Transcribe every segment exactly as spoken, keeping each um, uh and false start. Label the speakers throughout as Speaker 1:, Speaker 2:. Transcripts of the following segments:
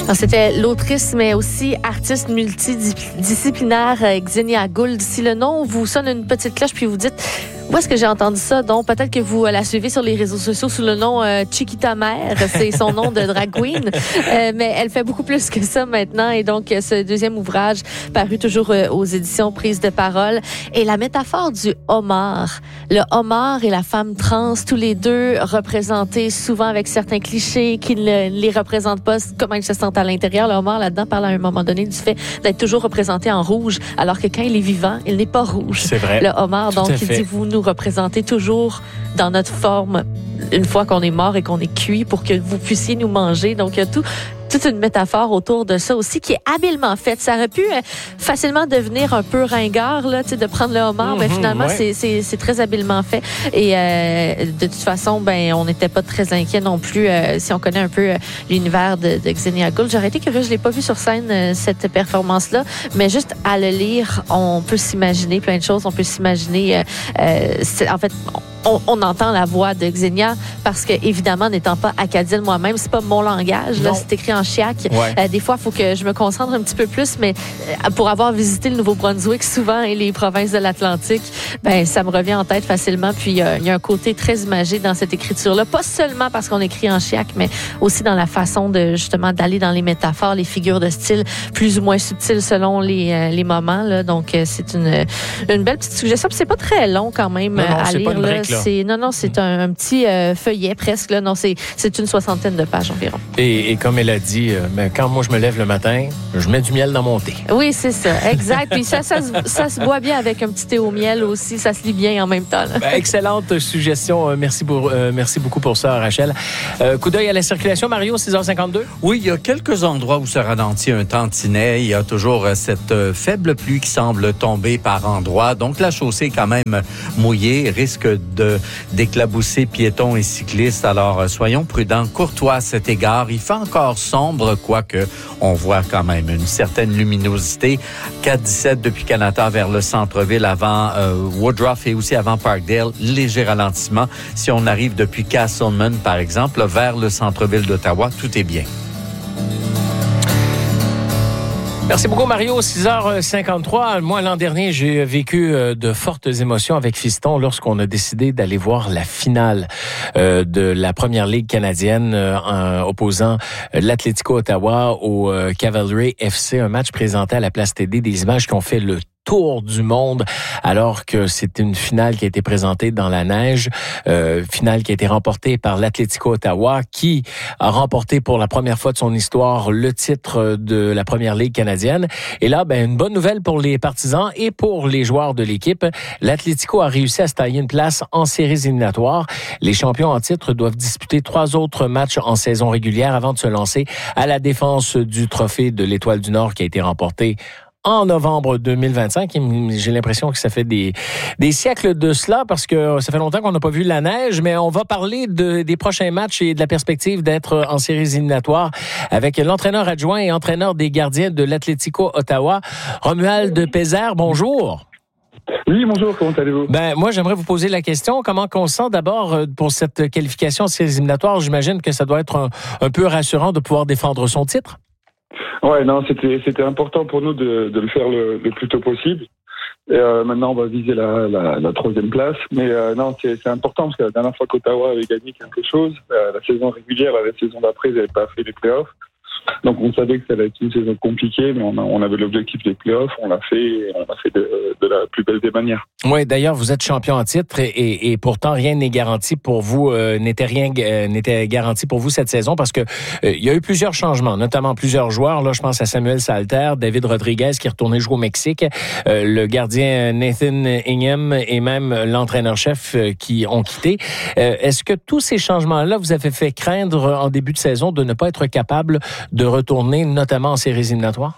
Speaker 1: Alors, c'était l'autrice, mais aussi artiste multidisciplinaire Xenia Gould. Si le nom vous sonne une petite cloche, puis vous dites « Où est-ce que j'ai entendu ça? » Donc, peut-être que vous la suivez sur les réseaux sociaux sous le nom euh, Chiquita Mère. C'est son nom de drag queen. Euh, mais elle fait beaucoup plus que ça maintenant. Et donc, ce deuxième ouvrage, paru toujours euh, aux éditions Prise de parole. Et la métaphore du homard. Le homard et la femme trans, tous les deux représentés souvent avec certains clichés qui ne les représentent pas, comment ils se sentent à l'intérieur. Le homard, là-dedans, parle à un moment donné du fait d'être toujours représenté en rouge, alors que quand il est vivant, il n'est pas rouge.
Speaker 2: C'est vrai.
Speaker 1: Le homard, donc, il dit, vous nous représentez toujours dans notre forme une fois qu'on est mort et qu'on est cuit pour que vous puissiez nous manger. Donc, il y a tout... toute une métaphore autour de ça aussi qui est habilement faite. Ça aurait pu euh, facilement devenir un peu ringard, là, tu sais, de prendre le homard, mm-hmm, mais finalement, ouais. c'est, c'est, c'est très habilement fait. Et euh, de toute façon, ben, on n'était pas très inquiets non plus euh, si on connaît un peu euh, l'univers de, de Xenia Gould. J'aurais été curieuse, je l'ai pas vu sur scène, euh, cette performance-là, mais juste à le lire, on peut s'imaginer plein de choses. On peut s'imaginer, euh, euh, c'est, en fait, on, on entend la voix de Xenia parce que, évidemment, n'étant pas acadienne moi-même, c'est pas mon langage, là, c'est écrit en chiac. Ouais. Euh, des fois, il faut que je me concentre un petit peu plus, mais euh, pour avoir visité le Nouveau-Brunswick souvent et les provinces de l'Atlantique, ben ça me revient en tête facilement. Puis il euh, y a un côté très imagé dans cette écriture-là, pas seulement parce qu'on écrit en chiac, mais aussi dans la façon de justement d'aller dans les métaphores, les figures de style plus ou moins subtiles selon les euh, les moments. Là. Donc euh, c'est une une belle petite suggestion. Puis c'est pas très long quand même
Speaker 2: non, non,
Speaker 1: à
Speaker 2: c'est
Speaker 1: lire.
Speaker 2: Pas une
Speaker 1: là.
Speaker 2: brique, là.
Speaker 1: C'est non non c'est un, un petit euh, feuillet presque. Là. Non c'est c'est une soixantaine de pages environ.
Speaker 2: Et, et comme elle a dit, euh, ben, quand moi je me lève le matin, je mets du miel dans mon thé.
Speaker 1: Oui, c'est ça, exact. Puis ça, ça, ça, ça se boit bien avec un petit thé au miel aussi. Ça se lit bien en même temps.
Speaker 2: Ben, excellente suggestion. Euh, merci, pour, euh, merci beaucoup pour ça, Rachel. Euh, coup d'œil à la circulation, Mario, six heures cinquante-deux.
Speaker 3: Oui, il y a quelques endroits où se ralentit un tantinet. Il y a toujours euh, cette euh, faible pluie qui semble tomber par endroits. Donc, la chaussée est quand même mouillée, risque de d'éclabousser piétons et cyclistes. Alors, euh, soyons prudents, courtois à cet égard. Il fait encore sombre, quoique on voit quand même une certaine luminosité. quatre dix-sept depuis Kanata vers le centre-ville avant euh, Woodruff et aussi avant Parkdale. Léger ralentissement. Si on arrive depuis Castleman, par exemple, là, vers le centre-ville d'Ottawa, tout est bien.
Speaker 2: Merci beaucoup, Mario. six heures cinquante-trois. Moi, l'an dernier, j'ai vécu de fortes émotions avec Fiston lorsqu'on a décidé d'aller voir la finale euh, de la Première Ligue canadienne euh, en opposant l'Atlético Ottawa au euh, Cavalry F C. Un match présenté à la Place T D. Des images qui ont fait le tour du monde, alors que c'est une finale qui a été présentée dans la neige, euh, finale qui a été remportée par l'Atlético Ottawa, qui a remporté pour la première fois de son histoire le titre de la Première Ligue canadienne. Et là, ben une bonne nouvelle pour les partisans et pour les joueurs de l'équipe. L'Atlético a réussi à se tailler une place en séries éliminatoires. Les champions en titre doivent disputer trois autres matchs en saison régulière avant de se lancer à la défense du trophée de l'Étoile du Nord qui a été remporté en novembre deux mille vingt-cinq. J'ai l'impression que ça fait des, des siècles de cela parce que ça fait longtemps qu'on n'a pas vu la neige, mais on va parler de, des prochains matchs et de la perspective d'être en séries éliminatoires avec l'entraîneur adjoint et entraîneur des gardiens de l'Atlético Ottawa, Romuald Pézère. Bonjour.
Speaker 4: Oui, bonjour, comment allez-vous?
Speaker 2: Ben, moi, j'aimerais vous poser la question. Comment on se sent d'abord pour cette qualification en séries éliminatoires? J'imagine que ça doit être un, un peu rassurant de pouvoir défendre son titre.
Speaker 4: Ouais, non, c'était c'était important pour nous de, de le faire le, le plus tôt possible. Et euh, maintenant, on va viser la, la, la troisième place. Mais euh, non, c'est, c'est important parce que la dernière fois qu'Ottawa avait gagné quelque chose, euh, la saison régulière, la saison d'après, ils n'avaient pas fait les playoffs. Donc, on savait que ça allait être une saison compliquée, mais on, a, on avait l'objectif des playoffs, on l'a fait, et on l'a fait de, de la plus belle des manières.
Speaker 2: Oui, d'ailleurs, vous êtes champion en titre et, et, et pourtant rien n'est garanti pour vous, euh, n'était rien euh, n'était garanti pour vous cette saison parce que euh, il y a eu plusieurs changements, notamment plusieurs joueurs. Là, je pense à Samuel Salter, David Rodriguez qui est retourné jouer au Mexique, euh, le gardien Nathan Ingham et même l'entraîneur-chef euh, qui ont quitté. Euh, est-ce que tous ces changements-là vous avaient fait craindre en début de saison de ne pas être capable de retourner, notamment en séries éliminatoires?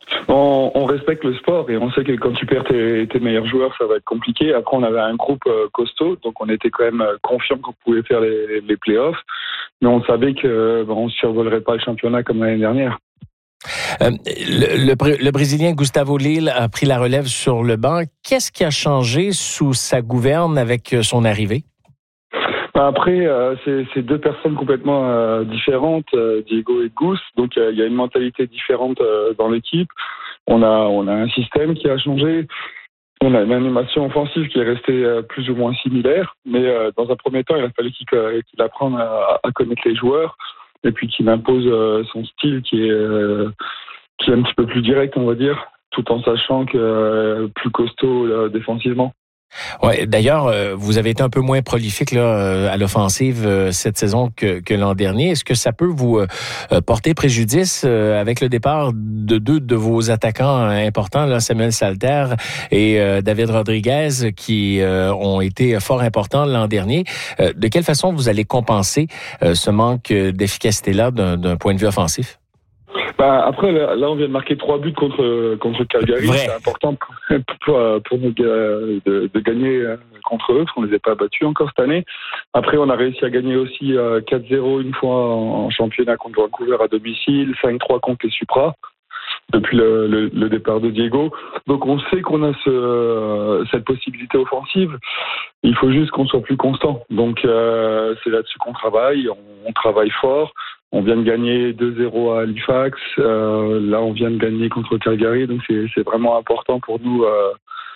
Speaker 4: On, on respecte le sport et on sait que quand tu perds tes, tes meilleurs joueurs, ça va être compliqué. Après, on avait un groupe euh, costaud, donc on était quand même confiant qu'on pouvait faire les, les playoffs. Mais on savait que bon, on ne survolerait pas le championnat comme l'année dernière.
Speaker 2: Euh, le, le, le Brésilien Gustavo Lille a pris la relève sur le banc. Qu'est-ce qui a changé sous sa gouverne avec son arrivée?
Speaker 4: Après, euh, c'est, c'est deux personnes complètement euh, différentes, euh, Diego et Gus. Donc, il euh, y a une mentalité différente euh, dans l'équipe. On a, on a un système qui a changé. On a une animation offensive qui est restée euh, plus ou moins similaire. Mais euh, dans un premier temps, il a fallu qu'il, euh, qu'il apprenne à, à connaître les joueurs et puis qu'il impose euh, son style qui est, euh, qui est un petit peu plus direct, on va dire, tout en sachant que euh, plus costaud euh, défensivement.
Speaker 2: Ouais, d'ailleurs, euh, vous avez été un peu moins prolifique là euh, à l'offensive euh, cette saison que, que l'an dernier. Est-ce que ça peut vous euh, porter préjudice euh, avec le départ de deux de vos attaquants importants, là, Samuel Salter et euh, David Rodriguez, qui euh, ont été fort importants l'an dernier? Euh, de quelle façon vous allez compenser euh, ce manque d'efficacité-là d'un, d'un point de vue offensif?
Speaker 4: Bah, après, là, là, on vient de marquer trois buts contre, contre Calgary. Vrai. C'est important pour, pour, pour nous de, de, de gagner contre eux, parce qu'on ne les a pas battus encore cette année. Après, on a réussi à gagner aussi quatre zéro une fois en championnat contre Vancouver à domicile, cinq trois contre les Supra, depuis le, le, le départ de Diego. Donc, on sait qu'on a ce, cette possibilité offensive. Il faut juste qu'on soit plus constant. Donc, euh, c'est là-dessus qu'on travaille. On, on travaille fort. On vient de gagner deux zéro à Halifax. Euh, là, on vient de gagner contre Calgary. Donc, c'est, c'est vraiment important pour nous euh,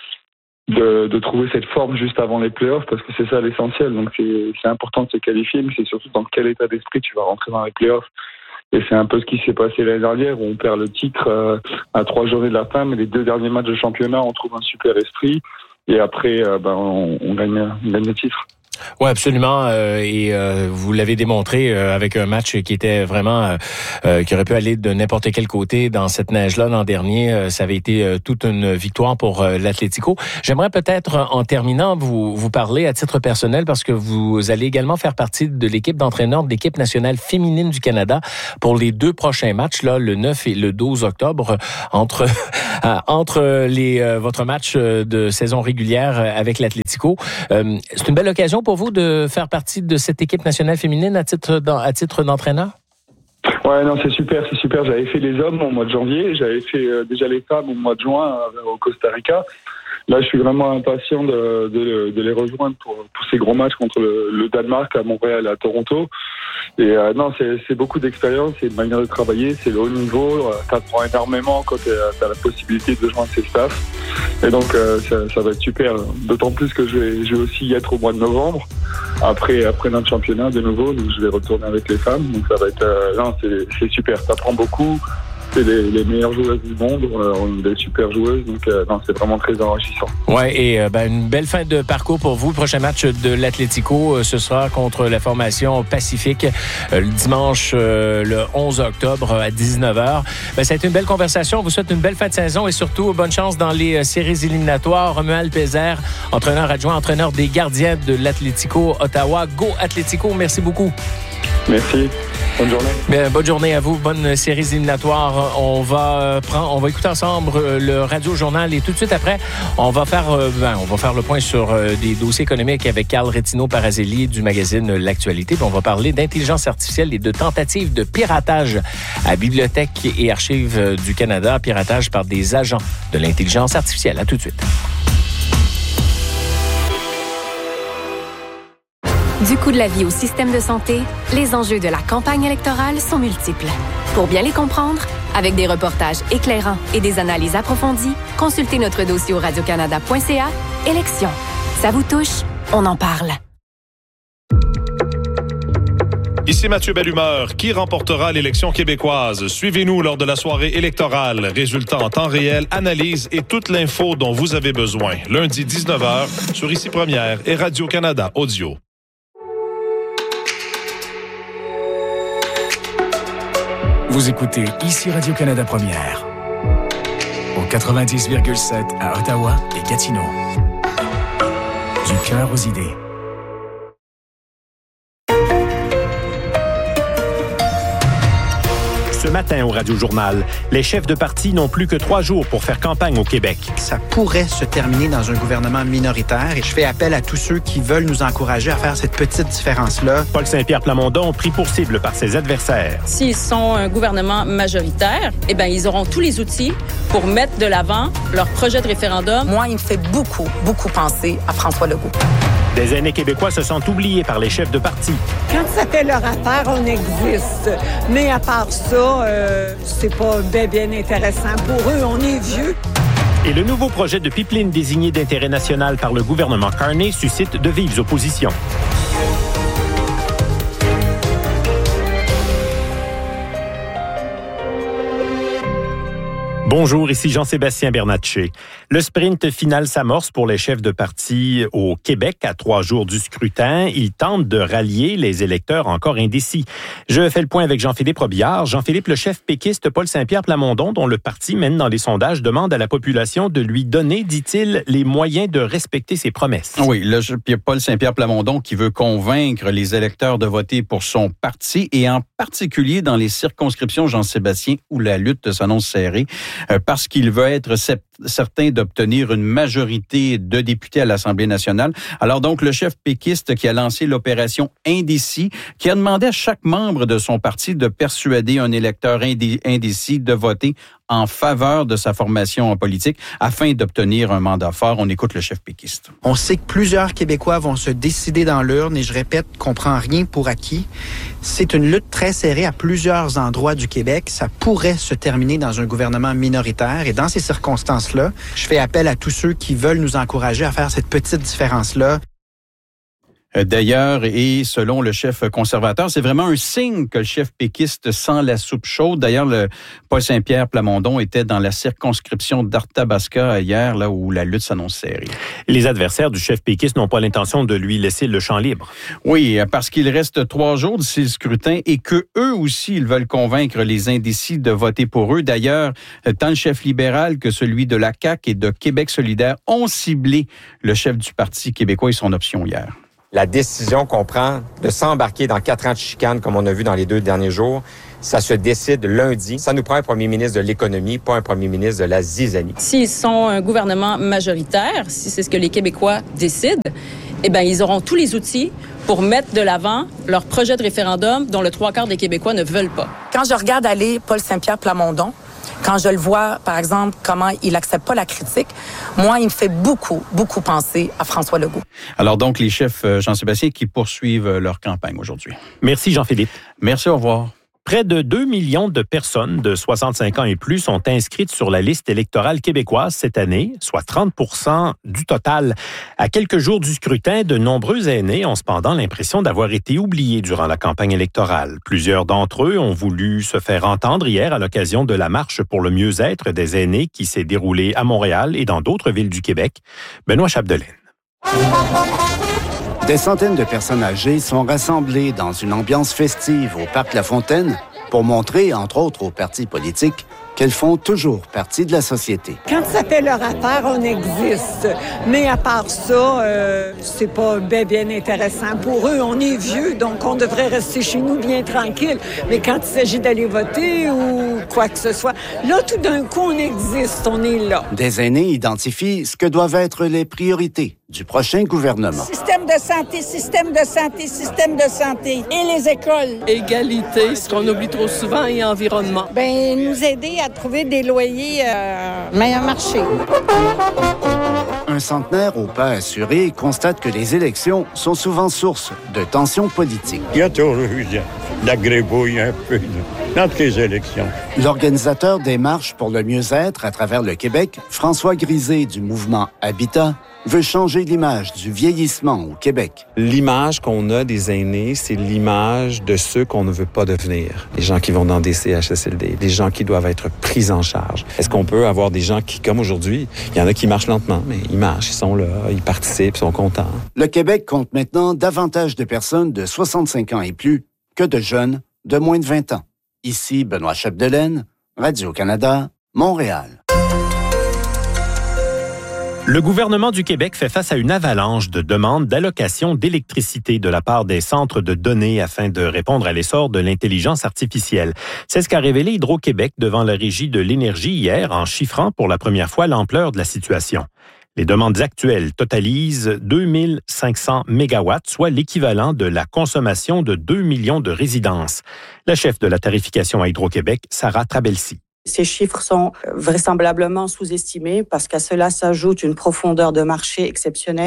Speaker 4: de, de trouver cette forme juste avant les playoffs parce que c'est ça l'essentiel. Donc, c'est, c'est important de se qualifier, mais c'est surtout dans quel état d'esprit tu vas rentrer dans les playoffs. Et c'est un peu ce qui s'est passé l'année dernière où on perd le titre euh, à trois journées de la fin, mais les deux derniers matchs de championnat, on trouve un super esprit. Et après, euh, ben, on, on, gagne, on gagne le titre.
Speaker 2: Oui, absolument. Euh, et euh, vous l'avez démontré euh, avec un match qui était vraiment euh, euh, qui aurait pu aller de n'importe quel côté dans cette neige-là l'an dernier. Euh, ça avait été euh, toute une victoire pour euh, l'Atlético. J'aimerais peut-être, en terminant, vous vous parler à titre personnel parce que vous allez également faire partie de l'équipe d'entraîneurs de l'équipe nationale féminine du Canada pour les deux prochains matchs, là, le neuf et le douze octobre, entre entre les euh, votre match de saison régulière avec l'Atlético. Euh, c'est une belle occasion pour vous de faire partie de cette équipe nationale féminine à titre, à titre d'entraîneur?
Speaker 4: Ouais, non, c'est super, c'est super. J'avais fait les hommes au mois de janvier, j'avais fait euh, déjà les femmes au mois de juin euh, au Costa Rica. Là, je suis vraiment impatient de, de, de les rejoindre pour, pour ces gros matchs contre le, le Danemark, à Montréal, à Toronto. Et euh, non, c'est, c'est beaucoup d'expérience, c'est une manière de travailler, c'est le haut niveau. Euh, t'apprends énormément quand t'as la possibilité de joindre ces staffs. Et donc, euh, ça, ça va être super. D'autant plus que je vais, je vais aussi y être au mois de novembre, après, après notre championnat de nouveau. Donc, je vais retourner avec les femmes. Donc, ça va être, euh, non, c'est, c'est super. T'apprends beaucoup. C'est les, les meilleures joueuses du monde, on est des super joueuses, donc euh, non, c'est vraiment très enrichissant.
Speaker 2: Ouais, et euh, ben, une belle fin de parcours pour vous. Le prochain match de l'Atlético, euh, ce sera contre la formation Pacifique euh, le dimanche euh, le onze octobre à dix-neuf heures. Ben, ça a été une belle conversation. On vous souhaite une belle fin de saison et surtout bonne chance dans les euh, séries éliminatoires. Romuald Pézère, entraîneur adjoint, entraîneur des gardiens de l'Atlético Ottawa. Go Atlético, merci beaucoup.
Speaker 4: Merci. Bonne journée.
Speaker 2: Bien, bonne journée à vous. Bonne série éliminatoire. On va euh, prendre, on va écouter ensemble euh, le Radio Journal et tout de suite après, on va faire, euh, ben, on va faire le point sur euh, des dossiers économiques avec Carl Retino-Parazelli du magazine L'Actualité. Puis on va parler d'intelligence artificielle et de tentatives de piratage à Bibliothèque et Archives du Canada, piratage par des agents de l'intelligence artificielle. À tout de suite.
Speaker 5: Du coût de la vie au système de santé, les enjeux de la campagne électorale sont multiples. Pour bien les comprendre, avec des reportages éclairants et des analyses approfondies, consultez notre dossier au radio canada point c a. Élections. Ça vous touche? On en parle.
Speaker 6: Ici Mathieu Bellumeur. Qui remportera l'élection québécoise? Suivez-nous lors de la soirée électorale. Résultats en temps réel, analyse et toute l'info dont vous avez besoin. Lundi dix-neuf heures sur Ici Première et Radio-Canada Audio.
Speaker 7: Vous écoutez Ici Radio-Canada Première, au quatre-vingt-dix virgule sept à Ottawa et Gatineau. Du cœur aux idées.
Speaker 8: Ce matin au Radio-Journal, les chefs de parti n'ont plus que trois jours pour faire campagne au Québec.
Speaker 9: Ça pourrait se terminer dans un gouvernement minoritaire et je fais appel à tous ceux qui veulent nous encourager à faire cette petite différence-là.
Speaker 8: Paul Saint-Pierre Plamondon, pris pour cible par ses adversaires.
Speaker 10: S'ils sont un gouvernement majoritaire, eh bien, ils auront tous les outils pour mettre de l'avant leur projet de référendum.
Speaker 11: Moi, il me fait beaucoup, beaucoup penser à François Legault.
Speaker 8: Des aînés québécois se sentent oubliés par les chefs de parti.
Speaker 11: Quand ça fait leur affaire, on existe. Mais à part ça, euh, c'est pas bien, bien intéressant pour eux. On est vieux.
Speaker 8: Et le nouveau projet de pipeline désigné d'intérêt national par le gouvernement Carney suscite de vives oppositions. Bonjour, ici Jean-Sébastien Bernatchez. Le sprint final s'amorce pour les chefs de parti au Québec à trois jours du scrutin. Ils tentent de rallier les électeurs encore indécis. Je fais le point avec Jean-Philippe Robillard. Jean-Philippe, le chef péquiste Paul Saint-Pierre Plamondon, dont le parti mène dans les sondages, demande à la population de lui donner, dit-il, les moyens de respecter ses promesses.
Speaker 3: Oui, le Paul Saint-Pierre Plamondon qui veut convaincre les électeurs de voter pour son parti et en particulier dans les circonscriptions, Jean-Sébastien, où la lutte s'annonce serrée. Parce qu'il veut être certain d'obtenir une majorité de députés à l'Assemblée nationale. Alors donc, le chef péquiste qui a lancé l'opération Indécis, qui a demandé à chaque membre de son parti de persuader un électeur indécis de voter en faveur de sa formation en politique afin d'obtenir un mandat fort. On écoute le chef péquiste.
Speaker 9: On sait que plusieurs Québécois vont se décider dans l'urne et je répète qu'on prend rien pour acquis. C'est une lutte très serrée à plusieurs endroits du Québec. Ça pourrait se terminer dans un gouvernement minoritaire et dans ces circonstances-là, je fais appel à tous ceux qui veulent nous encourager à faire cette petite différence-là.
Speaker 3: D'ailleurs, et selon le chef conservateur, c'est vraiment un signe que le chef péquiste sent la soupe chaude. D'ailleurs, le Paul Saint-Pierre Plamondon était dans la circonscription d'Arthabasca hier, là où la lutte s'annonce serrée.
Speaker 8: Les adversaires du chef péquiste n'ont pas l'intention de lui laisser le champ libre.
Speaker 3: Oui, parce qu'il reste trois jours d'ici le scrutin et que eux aussi, ils veulent convaincre les indécis de voter pour eux. D'ailleurs, tant le chef libéral que celui de la C A Q et de Québec solidaire ont ciblé le chef du Parti québécois et son option hier.
Speaker 12: La décision qu'on prend de s'embarquer dans quatre ans de chicane, comme on a vu dans les deux derniers jours, ça se décide lundi. Ça nous prend un premier ministre de l'économie, pas un premier ministre de la zizanie.
Speaker 10: S'ils sont un gouvernement majoritaire, si c'est ce que les Québécois décident, eh bien, ils auront tous les outils pour mettre de l'avant leur projet de référendum dont le trois quarts des Québécois ne veulent pas.
Speaker 13: Quand je regarde aller Paul Saint-Pierre Plamondon, quand je le vois, par exemple, comment il accepte pas la critique, moi, il me fait beaucoup, beaucoup penser à François Legault.
Speaker 3: Alors donc, les chefs Jean-Sébastien qui poursuivent leur campagne aujourd'hui.
Speaker 8: Merci Jean-Philippe.
Speaker 3: Merci, au revoir.
Speaker 8: Près de deux millions de personnes de soixante-cinq ans et plus sont inscrites sur la liste électorale québécoise cette année, soit trente pour cent du total. À quelques jours du scrutin, de nombreux aînés ont cependant l'impression d'avoir été oubliés durant la campagne électorale. Plusieurs d'entre eux ont voulu se faire entendre hier à l'occasion de la marche pour le mieux-être des aînés qui s'est déroulée à Montréal et dans d'autres villes du Québec. Benoît Chapdelaine.
Speaker 14: Des centaines de personnes âgées sont rassemblées dans une ambiance festive au Parc La Fontaine pour montrer, entre autres aux partis politiques, qu'elles font toujours partie de la société.
Speaker 11: Quand ça fait leur affaire, on existe. Mais à part ça, euh, c'est pas bien, bien intéressant pour eux. On est vieux, donc on devrait rester chez nous bien tranquille. Mais quand il s'agit d'aller voter ou quoi que ce soit, là, tout d'un coup, on existe, on est là.
Speaker 14: Des aînés identifient ce que doivent être les priorités du prochain gouvernement.
Speaker 11: Système de santé, système de santé, système de santé. Et les écoles.
Speaker 15: Égalité, ce qu'on oublie trop souvent, et environnement.
Speaker 11: Ben, nous aider à trouver des loyers euh, meilleur marché.
Speaker 14: Un centenaire au pas assuré constate que les élections sont souvent source de tensions politiques.
Speaker 16: Il y a toujours eu de la grébouille un peu dans toutes les élections.
Speaker 14: L'organisateur des marches pour le mieux-être à travers le Québec, François Grisé du mouvement Habitat, veut changer l'image du vieillissement au Québec.
Speaker 17: L'image qu'on a des aînés, c'est l'image de ceux qu'on ne veut pas devenir. Les gens qui vont dans des C H S L D, les gens qui doivent être pris en charge. Est-ce qu'on peut avoir des gens qui, comme aujourd'hui, il y en a qui marchent lentement, mais ils marchent, ils sont là, ils participent, ils sont contents.
Speaker 14: Le Québec compte maintenant davantage de personnes de soixante-cinq ans et plus que de jeunes de moins de vingt ans. Ici, Benoît Chapdelaine, Radio-Canada, Montréal.
Speaker 8: Le gouvernement du Québec fait face à une avalanche de demandes d'allocation d'électricité de la part des centres de données afin de répondre à l'essor de l'intelligence artificielle. C'est ce qu'a révélé Hydro-Québec devant la Régie de l'énergie hier en chiffrant pour la première fois l'ampleur de la situation. Les demandes actuelles totalisent deux mille cinq cents mégawatts, soit l'équivalent de la consommation de deux millions de résidences. La chef de la tarification à Hydro-Québec, Sarah Trabelsi.
Speaker 18: Ces chiffres sont vraisemblablement sous-estimés parce qu'à cela s'ajoute une profondeur de marché exceptionnelle.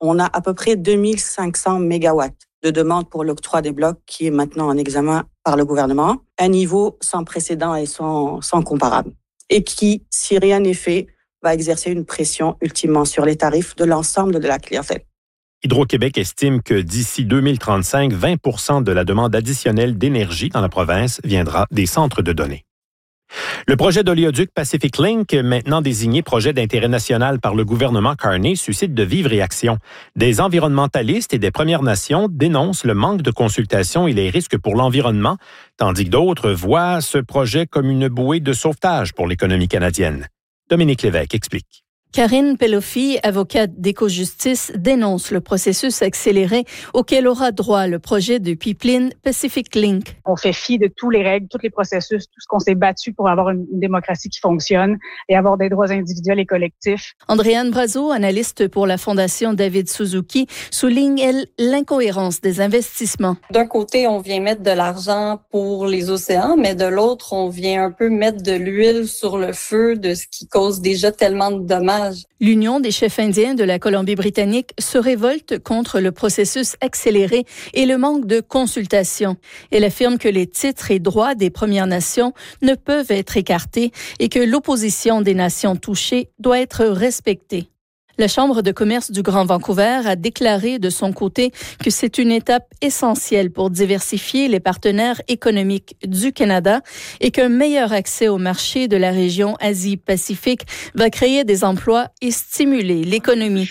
Speaker 18: on a à peu près deux mille cinq cents mégawatts de demande pour l'octroi des blocs qui est maintenant en examen par le gouvernement, un niveau sans précédent et sans, sans comparable, et qui, si rien n'est fait, va exercer une pression ultimement sur les tarifs de l'ensemble de la clientèle.
Speaker 8: Hydro-Québec estime que d'ici deux mille trente-cinq, vingt pour cent de la demande additionnelle d'énergie dans la province viendra des centres de données. Le projet d'oléoduc Pacific Link, maintenant désigné projet d'intérêt national par le gouvernement Carney, suscite de vives réactions. Des environnementalistes et des Premières Nations dénoncent le manque de consultation et les risques pour l'environnement, tandis que d'autres voient ce projet comme une bouée de sauvetage pour l'économie canadienne. Dominique Lévesque explique.
Speaker 19: Karine Peloffi, avocate d'Éco-Justice, dénonce le processus accéléré auquel aura droit le projet de pipeline Pacific Link.
Speaker 20: On fait fi de tous les règles, tous les processus, tout ce qu'on s'est battu pour avoir une, une démocratie qui fonctionne et avoir des droits individuels et collectifs.
Speaker 19: Andréane Brazeau, analyste pour la Fondation David Suzuki, souligne, elle, l'incohérence des investissements.
Speaker 21: D'un côté, on vient mettre de l'argent pour les océans, mais de l'autre, on vient un peu mettre de l'huile sur le feu de ce qui cause déjà tellement de dommages.
Speaker 19: L'Union des chefs indiens de la Colombie-Britannique se révolte contre le processus accéléré et le manque de consultation. Elle affirme que les titres et droits des Premières Nations ne peuvent être écartés et que l'opposition des nations touchées doit être respectée. La Chambre de commerce du Grand Vancouver a déclaré de son côté que c'est une étape essentielle pour diversifier les partenaires économiques du Canada et qu'un meilleur accès au marché de la région Asie-Pacifique va créer des emplois et stimuler l'économie.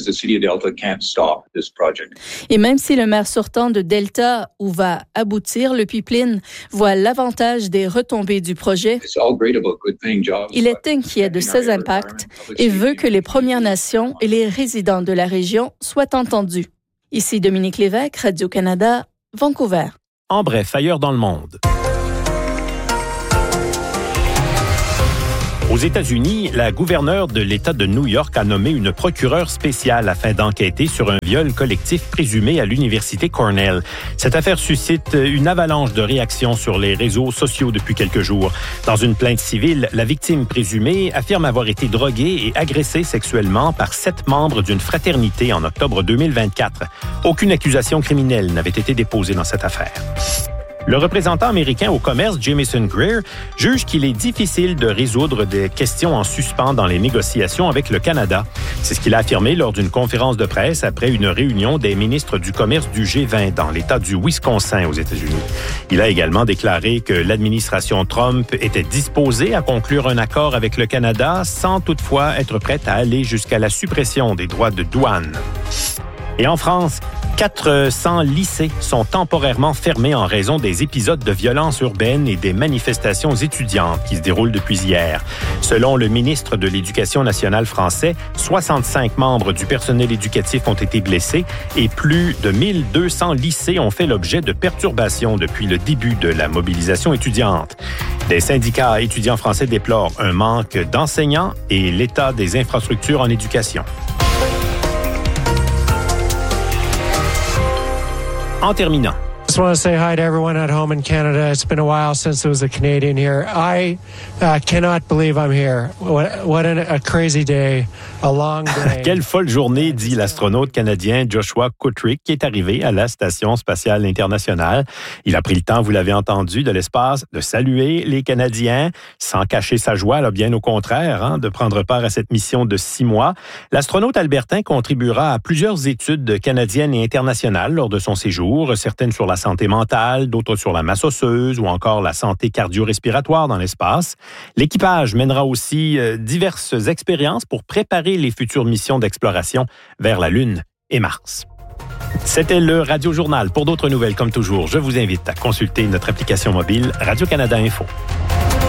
Speaker 19: Et même si le maire sortant de Delta, où va aboutir le pipeline, voit l'avantage des retombées du projet, il est inquiet de ses impacts et veut que les Premières Nations et les résidents de la région soient entendus. Ici Dominique Lévesque, Radio-Canada, Vancouver.
Speaker 8: En bref, ailleurs dans le monde. Aux États-Unis, la gouverneure de l'État de New York a nommé une procureure spéciale afin d'enquêter sur un viol collectif présumé à l'université Cornell. Cette affaire suscite une avalanche de réactions sur les réseaux sociaux depuis quelques jours. Dans une plainte civile, la victime présumée affirme avoir été droguée et agressée sexuellement par sept membres d'une fraternité en octobre deux mille vingt-quatre. Aucune accusation criminelle n'avait été déposée dans cette affaire. Le représentant américain au commerce, Jamieson Greer, juge qu'il est difficile de résoudre des questions en suspens dans les négociations avec le Canada. C'est ce qu'il a affirmé lors d'une conférence de presse après une réunion des ministres du commerce du G vingt dans l'État du Wisconsin aux États-Unis. Il a également déclaré que l'administration Trump était disposée à conclure un accord avec le Canada sans toutefois être prête à aller jusqu'à la suppression des droits de douane. Et en France, quatre cents lycées sont temporairement fermés en raison des épisodes de violence urbaine et des manifestations étudiantes qui se déroulent depuis hier. Selon le ministre de l'Éducation nationale français, soixante-cinq membres du personnel éducatif ont été blessés et plus de mille deux cents lycées ont fait l'objet de perturbations depuis le début de la mobilisation étudiante. Des syndicats étudiants français déplorent un manque d'enseignants et l'état des infrastructures en éducation. En terminant.
Speaker 22: I just want to say hi to everyone at home in Canada. It's been a while since there was a Canadian here. I uh, cannot believe I'm here. What, what an, a crazy day, a long day.
Speaker 8: Quelle folle journée, dit l'astronaute canadien Joshua Kutrick, qui est arrivé à la Station spatiale internationale. Il a pris le temps, vous l'avez entendu, de l'espace, de saluer les Canadiens, sans cacher sa joie, là, bien au contraire, hein, de prendre part à cette mission de six mois. L'astronaute albertain contribuera à plusieurs études canadiennes et internationales lors de son séjour, certaines sur la santé mentale, d'autres sur la masse osseuse ou encore la santé cardio-respiratoire dans l'espace. L'équipage mènera aussi euh, diverses expériences pour préparer les futures missions d'exploration vers la Lune et Mars. C'était le Radio Journal. Pour d'autres nouvelles, comme toujours, je vous invite à consulter notre application mobile Radio-Canada Info.